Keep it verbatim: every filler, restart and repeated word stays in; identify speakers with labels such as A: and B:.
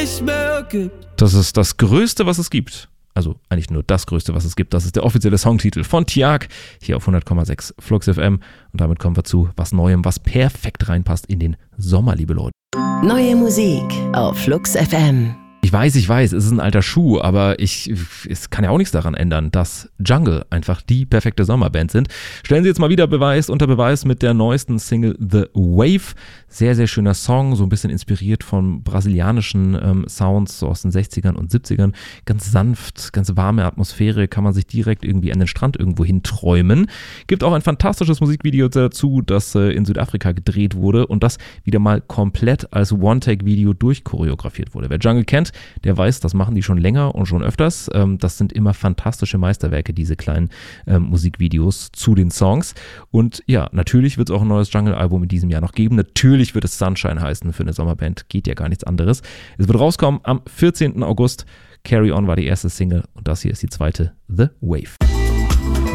A: nicht mehr gibt.
B: Das ist das Größte, was es gibt. Also eigentlich nur das Größte, was es gibt. Das ist der offizielle Songtitel von Tiag hier auf hundert Komma sechs Flux F M. Und damit kommen wir zu was Neuem, was perfekt reinpasst in den Sommer, liebe Leute.
C: Neue Musik auf Flux F M.
B: Ich weiß, ich weiß, es ist ein alter Schuh, aber ich, es kann ja auch nichts daran ändern, dass Jungle einfach die perfekte Sommerband sind. Stellen Sie jetzt mal wieder Beweis unter Beweis mit der neuesten Single The Wave. Sehr, sehr schöner Song, so ein bisschen inspiriert von brasilianischen ähm, Sounds so aus den sechzigern und siebzigern. Ganz sanft, ganz warme Atmosphäre, kann man sich direkt irgendwie an den Strand irgendwo hin träumen. Gibt auch ein fantastisches Musikvideo dazu, das äh, in Südafrika gedreht wurde und das wieder mal komplett als One-Take-Video durchchoreografiert wurde. Wer Jungle kennt, der weiß, das machen die schon länger und schon öfters. Ähm, das sind immer fantastische Meisterwerke, diese kleinen ähm, Musikvideos zu den Songs. Und ja, natürlich wird es auch ein neues Jungle-Album in diesem Jahr noch geben. Natürlich wird es Sunshine heißen für eine Sommerband. Geht ja gar nichts anderes. Es wird rauskommen am vierzehnten August. Carry On war die erste Single und das hier ist die zweite, The Wave.